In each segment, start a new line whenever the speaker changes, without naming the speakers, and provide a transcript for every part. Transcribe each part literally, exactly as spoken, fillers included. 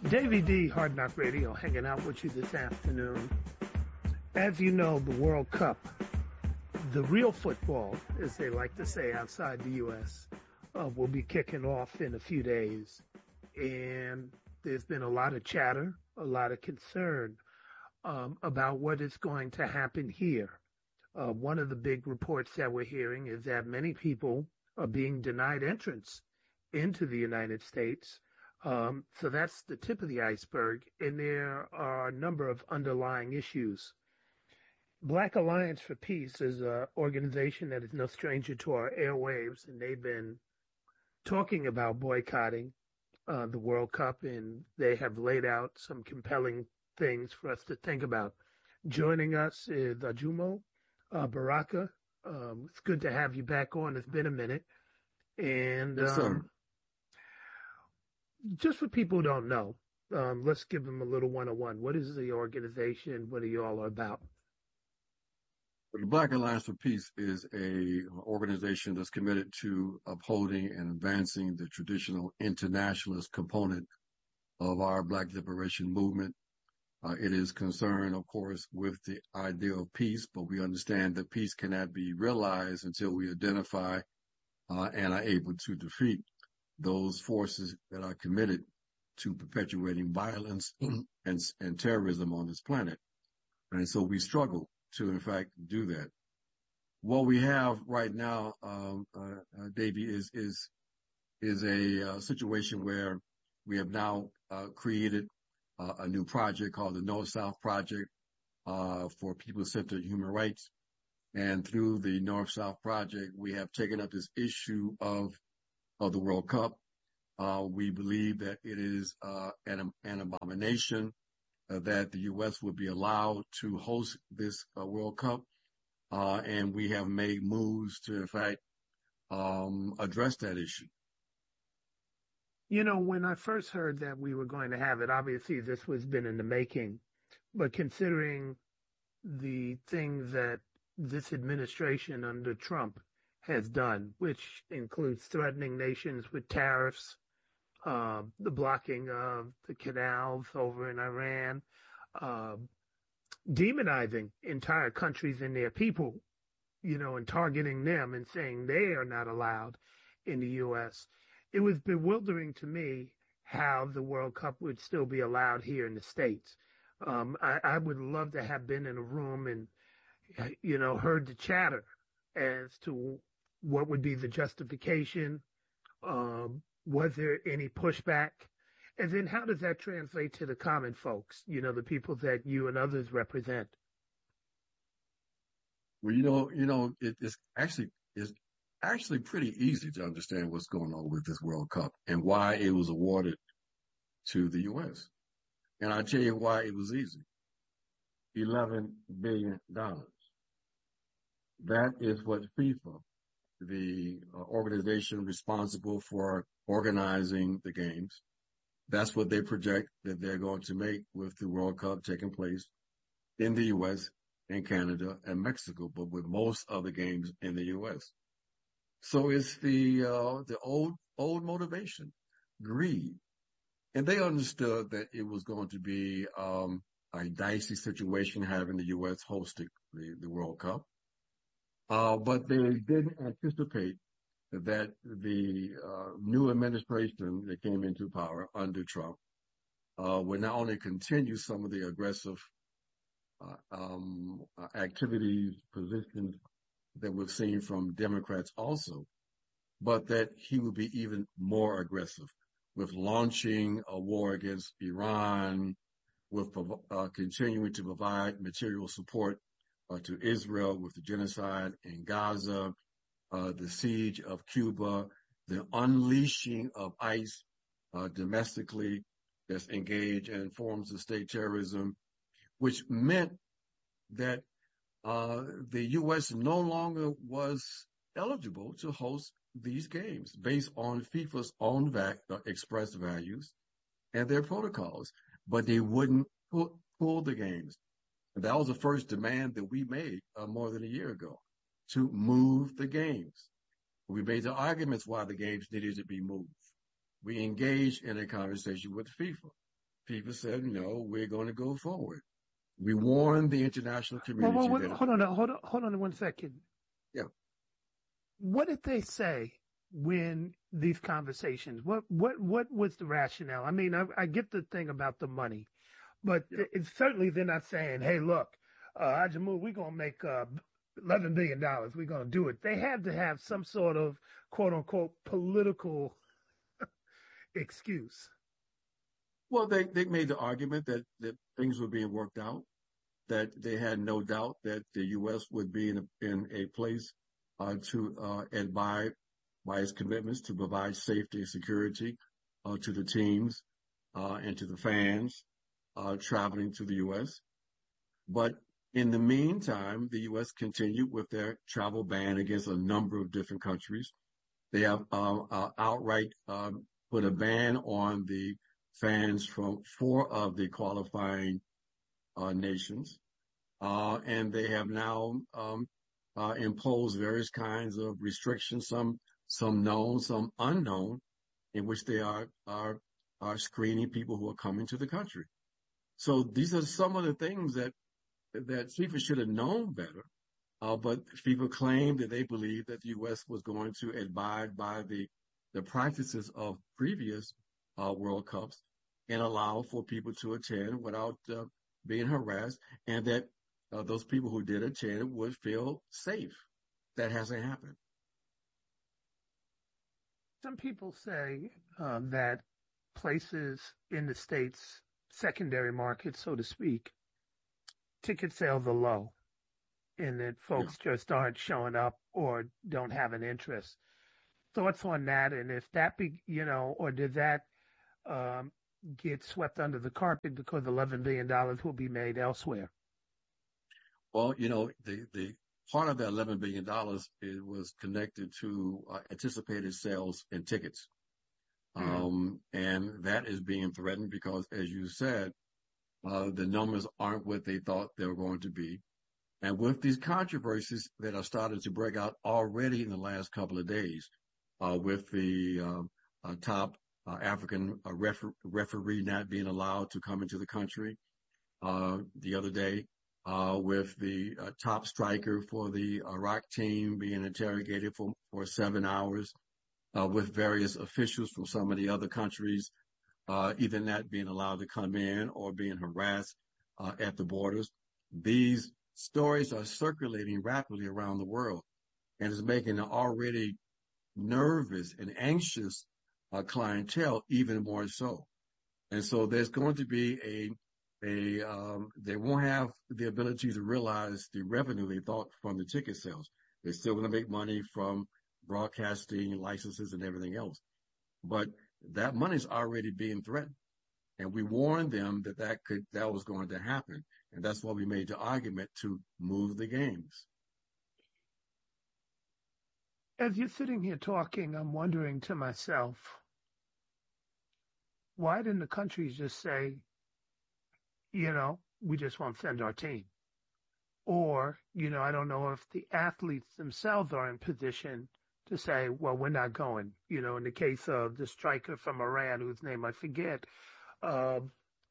Davey D, Hard Knock Radio, hanging out with you this afternoon. As you know, the World Cup, the real football, as they like to say outside the U S, uh, will be kicking off in a few days. And there's been a lot of chatter, a lot of concern um, about what is going to happen here. Uh, one of the big reports that we're hearing is that many people are being denied entrance into the United States. Um, so that's the tip of the iceberg, and there are a number of underlying issues. Black Alliance for Peace is an organization that is no stranger to our airwaves, and they've been talking about boycotting uh, the World Cup, and they have laid out some compelling things for us to think about. Joining us is Ajumo uh, Baraka. Um, it's good to have you back on. It's been a minute. And
yes,
um, just for people who don't know, um, let's give them a little one-on-one. What is the organization? What are you all about?
The Black Alliance for Peace is a organization that's committed to upholding and advancing the traditional internationalist component of our Black liberation movement. Uh, it is concerned, of course, with the idea of peace, but we understand that peace cannot be realized until we identify uh, and are able to defeat those forces that are committed to perpetuating violence and, and terrorism on this planet. And so we struggle to, in fact, do that. What we have right now, um, uh, uh, Davey, is is is a uh, situation where we have now uh, created uh, a new project called the North-South Project uh, for People-Centered Human Rights. And through the North-South Project, we have taken up this issue of of the World Cup. Uh, we believe that it is uh, an, an abomination uh, that the U S would be allowed to host this uh, World Cup. Uh, and we have made moves to, in fact, um, address that issue.
You know, when I first heard that we were going to have it, obviously this was been in the making, but considering the things that this administration under Trump has done, which includes threatening nations with tariffs, uh, the blocking of the canals over in Iran, uh, demonizing entire countries and their people, you know, and targeting them and saying they are not allowed in the U S. It was bewildering to me how the World Cup would still be allowed here in the States. Um, I, I would love to have been in a room and, you know, heard the chatter as to what would be the justification. Um, was there any pushback? And then how does that translate to the common folks, you know, the people that you and others represent?
Well, you know, you know, it, it's actually it's actually pretty easy to understand what's going on with this World Cup and why it was awarded to the U S. And I'll tell you why it was easy. eleven billion dollars. That is what FIFA, the uh, organization responsible for organizing the games, that's what they project that they're going to make with the World Cup taking place in the U S and Canada and Mexico, but with most of the games in the U S. So it's the, uh, the old, old motivation, greed. And they understood that it was going to be, um, a dicey situation having the U S hosting the, the World Cup. Uh, but they didn't anticipate that the, uh, new administration that came into power under Trump, uh, would not only continue some of the aggressive, uh, um, activities, positions that we've seen from Democrats also, but that he would be even more aggressive with launching a war against Iran, with uh, continuing to provide material support uh, to Israel with the genocide in Gaza, uh, the siege of Cuba, the unleashing of ICE uh, domestically that's engaged in forms of state terrorism, which meant that Uh, the U S no longer was eligible to host these games based on FIFA's own va- uh, expressed values and their protocols, but they wouldn't pull, pull the games. And that was the first demand that we made uh, more than a year ago, to move the games. We made the arguments why the games needed to be moved. We engaged in a conversation with FIFA. FIFA said, no, we're going to go forward. We warned the international
Well, well,
community
well,
that,
hold on, hold on, hold on one second.
yeah,
What did they say when these conversations? What what what was the rationale? I mean, I, I get the thing about the money, but
yeah.
it's certainly they're not saying, "Hey, look, uh, Ajamu, we're gonna make uh, eleven billion dollars. We're gonna do it." They had to have some sort of quote unquote political excuse.
Well, they, they made the argument that, that things were being worked out, that they had no doubt that the U S would be in a, in a place uh, to uh, abide by its commitments to provide safety and security uh, to the teams uh, and to the fans uh, traveling to the U S. But in the meantime, the U S continued with their travel ban against a number of different countries. They have uh, uh, outright um, put a ban on the fans from four of the qualifying uh, nations. Uh, and they have now um, uh, imposed various kinds of restrictions, some some known, some unknown, in which they are are are screening people who are coming to the country. So these are some of the things that that FIFA should have known better. Uh, but FIFA claimed that they believed that the U S was going to abide by the the practices of previous uh, World Cups and allow for people to attend without uh, being harassed, and that uh, those people who did attend would feel safe. That hasn't happened.
Some people say uh, that places in the states, secondary markets, so to speak, ticket sales are low, and that
Yeah.
folks just aren't showing up or don't have an interest. Thoughts on that, and if that be, you know, or did that um, get swept under the carpet because eleven billion dollars will be made elsewhere?
Well, you know, the the part of that eleven billion dollars it was connected to uh, anticipated sales and tickets,
Mm.
um, and that is being threatened because, as you said, uh, the numbers aren't what they thought they were going to be. And with these controversies that are starting to break out already in the last couple of days, uh, with the uh, uh, top uh, African uh, refer- referee not being allowed to come into the country uh, the other day, uh, with the uh, top striker for the Iraq team being interrogated for, for seven hours, uh, with various officials from some of the other countries, uh, either not being allowed to come in or being harassed uh, at the borders. These stories are circulating rapidly around the world and is making an already nervous and anxious uh, clientele even more so. And so there's going to be a, a, um, they won't have the ability to realize the revenue they thought from the ticket sales. They're still going to make money from broadcasting, licenses, and everything else. But that money's already being threatened. And we warned them that that could, that was going to happen. And that's why we made the argument to move the games.
As you're sitting here talking, I'm wondering to myself, why didn't the countries just say, you know, we just won't send our team? Or, you know, I don't know if the athletes themselves are in position to say, well, we're not going. You know, in the case of the striker from Iran, whose name I forget, uh,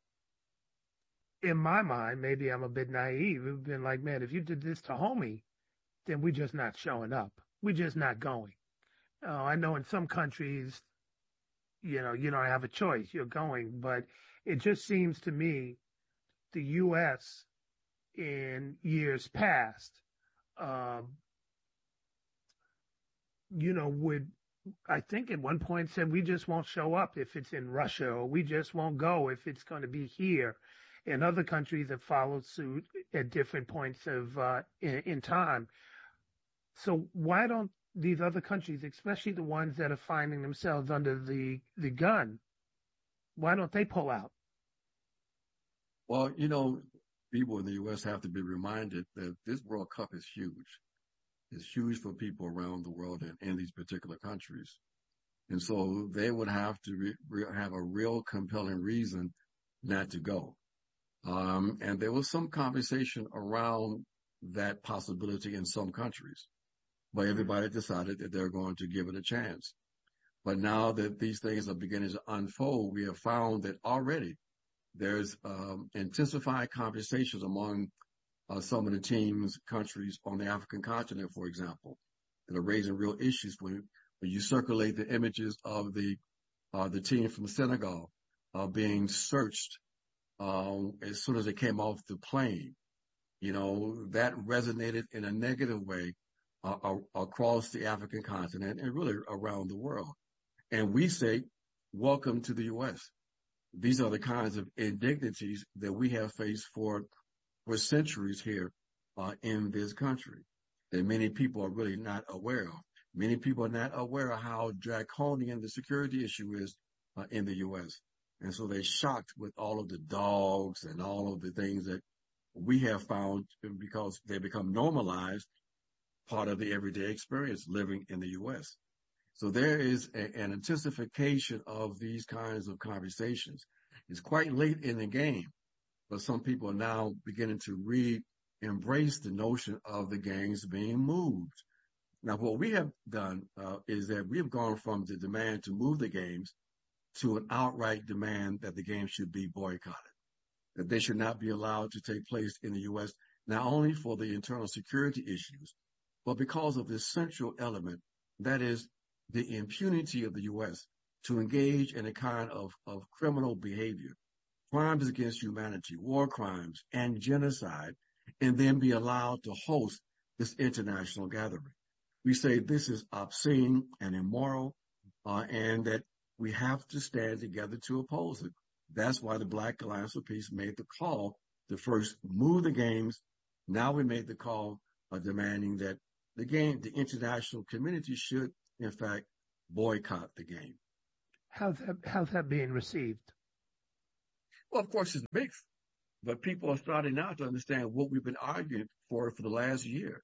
in my mind, maybe I'm a bit naive. It's been like, man, if you did this to homie, then we're just not showing up. We're just not going. Uh, I know in some countries, you know, you don't have a choice. You're going. But it just seems to me the U S in years past, um, you know, would, I think at one point said, we just won't show up if it's in Russia, or we just won't go if it's going to be here. And other countries have followed suit at different points of uh, in, in time. So why don't these other countries, especially the ones that are finding themselves under the, the gun, why don't they pull out?
Well, you know, people in the U S have to be reminded that this World Cup is huge. It's huge for people around the world and in these particular countries. And so they would have to re- re- have a real compelling reason not to go. Um, and there was some conversation around that possibility in some countries, but everybody decided that they're going to give it a chance. But now that these things are beginning to unfold, we have found that already There's um, intensified conversations among uh, some of the teams, countries on the African continent, for example, that are raising real issues when, when you circulate the images of the uh, the team from Senegal uh, being searched um, as soon as they came off the plane. You know, that resonated in a negative way uh, across the African continent and really around the world. And we say, welcome to the U S. These are the kinds of indignities that we have faced for, for centuries here uh, in this country that many people are really not aware of. Many people are not aware of how draconian the security issue is uh, in the U S. And so they're shocked with all of the dogs and all of the things that we have found because they become normalized, part of the everyday experience living in the U S. So there is a, an intensification of these kinds of conversations. It's quite late in the game, but some people are now beginning to re-embrace the notion of the games being moved. Now, what we have done uh, is that we have gone from the demand to move the games to an outright demand that the games should be boycotted, that they should not be allowed to take place in the U S, not only for the internal security issues, but because of this central element, that is the impunity of the U S to engage in a kind of, of criminal behavior, crimes against humanity, war crimes, and genocide, and then be allowed to host this international gathering. We say this is obscene and immoral, uh, and that we have to stand together to oppose it. That's why the Black Alliance for Peace made the call to first move the games. Now we made the call of demanding that the game, the international community should, in fact, boycott the game.
How's that, how's that being received?
Well, of course, it's mixed, but people are starting now to understand what we've been arguing for for the last year.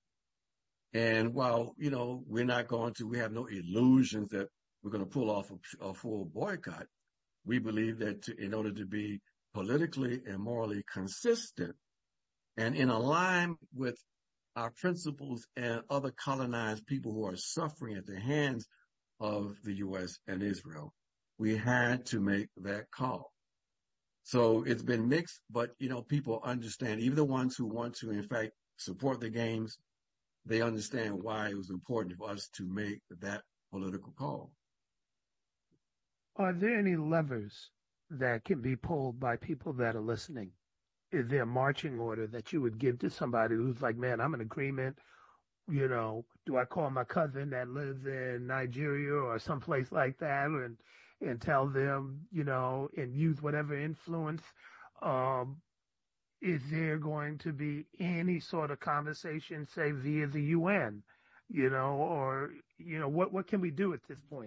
And while, you know, we're not going to, we have no illusions that we're going to pull off a, a full boycott. We believe that to, in order to be politically and morally consistent and in alignment with our principles and other colonized people who are suffering at the hands of the U S and Israel, we had to make that call. So it's been mixed, but, you know, people understand, even the ones who want to, in fact, support the games, they understand why it was important for us to make that political call.
Are there any levers that can be pulled by people that are listening? Is there a marching order that you would give to somebody who's like, man, I'm in agreement? You know, do I call my cousin that lives in Nigeria or someplace like that and and tell them, you know, and use whatever influence? Um, is there going to be any sort of conversation, say, via the U N, you know, or, you know, what, what can we do at this point?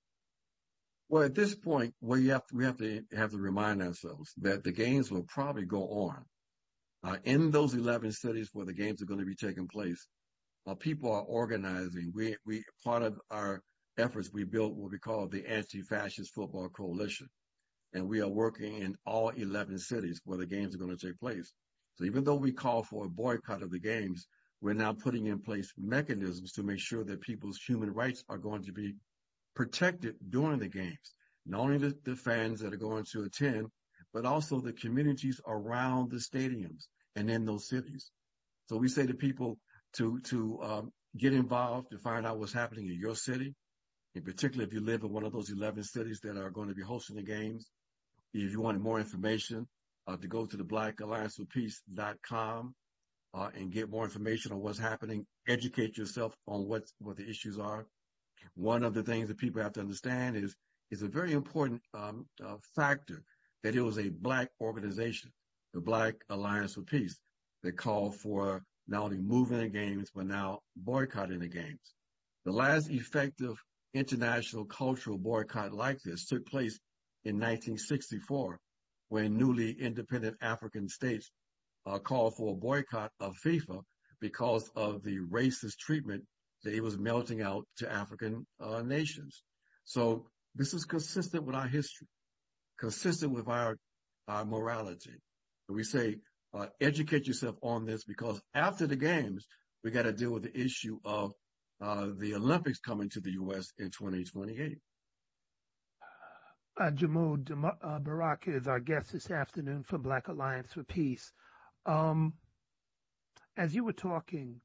Well, at this point, we have to, we have to have to remind ourselves that the games will probably go on. Uh, in those eleven cities where the games are going to be taking place, uh, people are organizing. We, we, part of our efforts, we built what we call the Anti-Fascist Football Coalition. And we are working in all eleven cities where the games are going to take place. So even though we call for a boycott of the games, we're now putting in place mechanisms to make sure that people's human rights are going to be protected during the games. Not only the, the fans that are going to attend, but also the communities around the stadiums and in those cities. So we say to people to, to um, get involved, to find out what's happening in your city, in particular if you live in one of those eleven cities that are going to be hosting the games. If you want more information, uh, to go to the black alliance for peace dot com uh, and get more information on what's happening. Educate yourself on what, what the issues are. One of the things that people have to understand is, is a very important um, uh, factor that it was a black organization, the Black Alliance for Peace, that called for not only moving the games, but now boycotting the games. The last effective international cultural boycott like this took place in nineteen sixty-four, when newly independent African states uh, called for a boycott of FIFA because of the racist treatment that it was melting out to African uh, nations. So this is consistent with our history, consistent with our, our morality. We say, uh, educate yourself on this, because after the games, we got to deal with the issue of uh, the Olympics coming to the U S in twenty twenty-eight.
Uh, Jamud Dama- uh, Baraka is our guest this afternoon from Black Alliance for Peace. Um, as you were talking,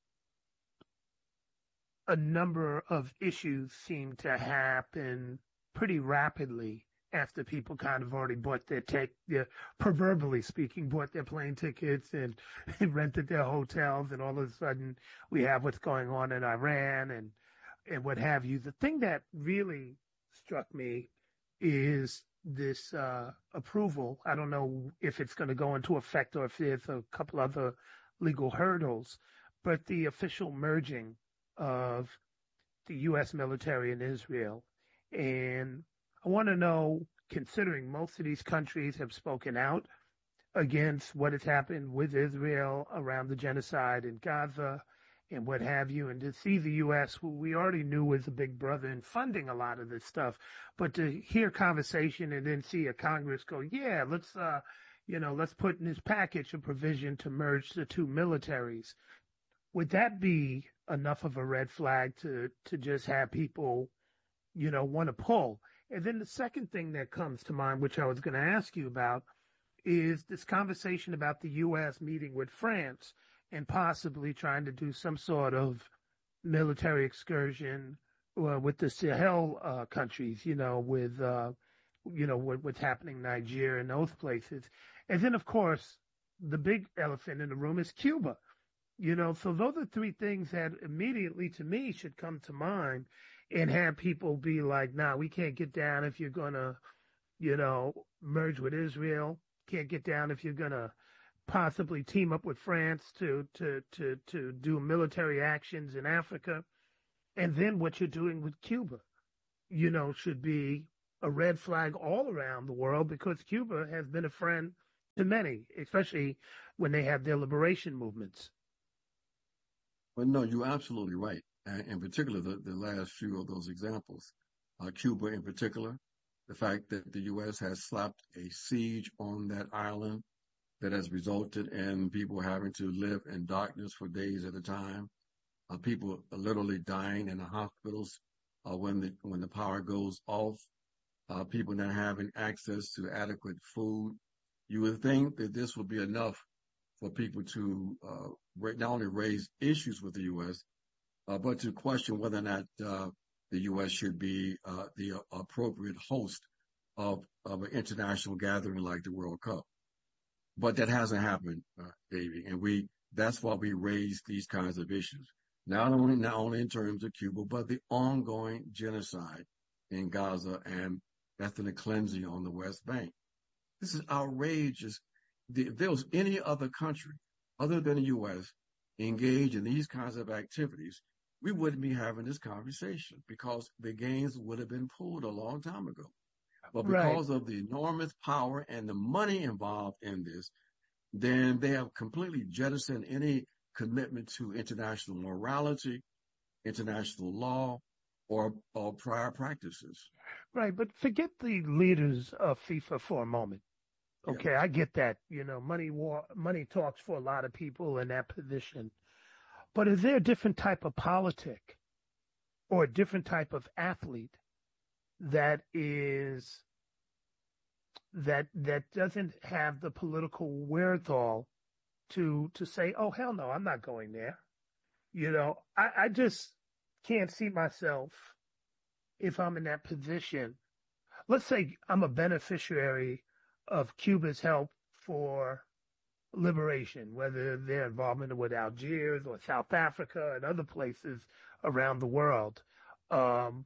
a number of issues seem to happen pretty rapidly after people kind of already bought their take, their, proverbially speaking, bought their plane tickets and, and rented their hotels, and all of a sudden we have what's going on in Iran and and what have you. The thing that really struck me is this uh, approval. I don't know if it's going to go into effect or if there's a couple other legal hurdles, but the official merging of the U S military in Israel. And I want to know, considering most of these countries have spoken out against what has happened with Israel around the genocide in Gaza and what have you, and to see the U S, who we already knew was a big brother in funding a lot of this stuff, but to hear conversation and then see a Congress go, yeah, let's, uh, you know, let's put in this package a provision to merge the two militaries. Would that be enough of a red flag to, to just have people, you know, want to pull? And then the second thing that comes to mind, which I was going to ask you about, is this conversation about the U S meeting with France and possibly trying to do some sort of military excursion uh, with the Sahel uh, countries, you know, with, uh, you know, what, what's happening in Nigeria and those places. And then, of course, the big elephant in the room is Cuba. You know, so those are three things that immediately to me should come to mind and have people be like, nah, we can't get down if you're going to, you know, merge with Israel. Can't get down if you're going to possibly team up with France to, to, to, to do military actions in Africa. And then what you're doing with Cuba, you know, should be a red flag all around the world, because Cuba has been a friend to many, especially when they have their liberation movements.
Well, no, you're absolutely right. And in particular, the, the last few of those examples, uh, Cuba in particular, the fact that the U S has slapped a siege on that island that has resulted in people having to live in darkness for days at a time, uh, people are literally dying in the hospitals uh, when the when the power goes off, uh, people not having access to adequate food. You would think that this would be enough for people to uh, not only raise issues with the U S, uh, but to question whether or not uh, the U S should be uh, the uh, appropriate host of, of an international gathering like the World Cup. But that hasn't happened, uh, Davey, and we that's why we raise these kinds of issues. Not only not only in terms of Cuba, but the ongoing genocide in Gaza and ethnic cleansing on the West Bank. This is outrageous. If there was any other country other than the U S engaged in these kinds of activities, we wouldn't be having this conversation, because the gains would have been pulled a long time ago. But because right. of the enormous power and the money involved in this, then they have completely jettisoned any commitment to international morality, international law, or, or prior practices.
Right, but forget the leaders of FIFA for a moment. Okay, yeah. I get that. You know, money war, money talks for a lot of people in that position. But is there a different type of politic or a different type of athlete that is that that doesn't have the political wherewithal to to say, oh hell no, I'm not going there. You know, I, I just can't see myself, if I'm in that position. Let's say I'm a beneficiary of Cuba's help for liberation, whether their involvement with Algiers or South Africa and other places around the world. Um,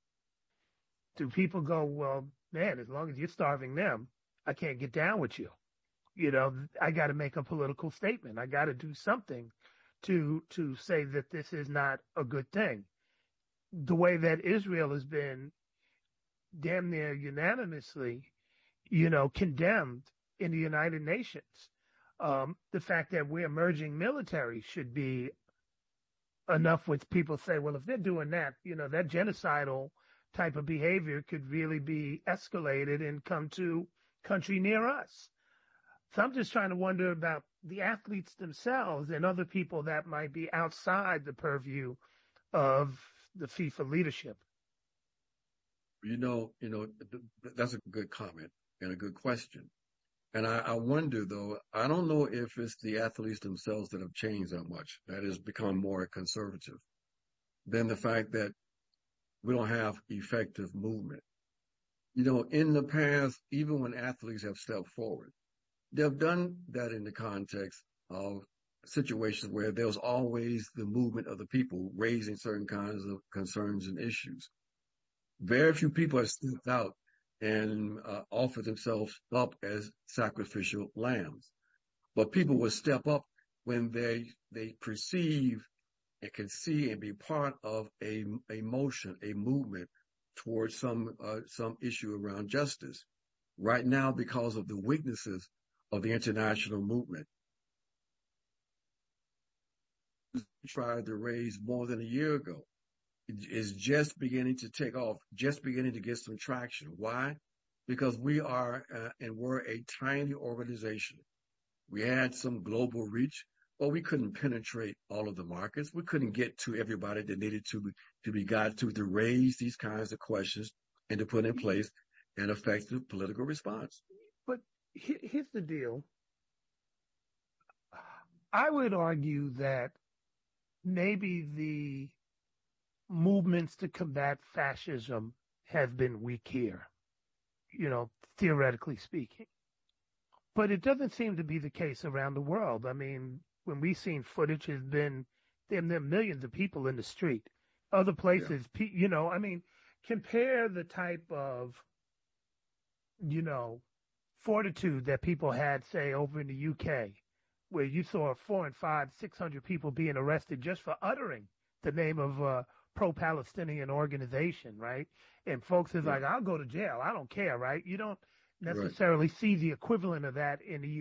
do people go, well, man, as long as you're starving them, I can't get down with you. You know, I got to make a political statement. I got to do something to to say that this is not a good thing. The way that Israel has been damn near unanimously, you know, condemned in the United Nations. Um, the fact that we're merging military should be enough with people say, well, if they're doing that, you know, that genocidal type of behavior could really be escalated and come to country near us. So I'm just trying to wonder about the athletes themselves and other people that might be outside the purview of the FIFA leadership.
You know, you know, th- that's a good comment and a good question. And I, I wonder though, I don't know if it's the athletes themselves that have changed that much, that has become more conservative than the fact that we don't have effective movement. You know, in the past, even when athletes have stepped forward, they've done that in the context of situations where there was always the movement of the people raising certain kinds of concerns and issues. Very few people have stepped out and uh, offered themselves up as sacrificial lambs. But people will step up when they they perceive and can see and be part of a a motion, a movement towards some uh, some issue around justice. Right now, because of the weaknesses of the international movement, tried to raise more than a year ago is just beginning to take off, just beginning to get some traction. Why? Because we are uh, and we're a tiny organization. We had some global reach, but we couldn't penetrate all of the markets. We couldn't get to everybody that needed to be, to be got to to raise these kinds of questions and to put in place an effective political response.
But here's the deal. I would argue that maybe the movements to combat fascism have been weak here, you know, theoretically speaking. But it doesn't seem to be the case around the world. I mean, when we've seen footage, has been there, there are millions of people in the street. Other places, yeah. you know, I mean, compare the type of, you know, fortitude that people had, say, over in the U K, where you saw four and five, six hundred people being arrested just for uttering the name of a pro-Palestinian organization, right? And folks is yeah. like, I'll go to jail. I don't care, right? You don't necessarily right. see the equivalent of that in the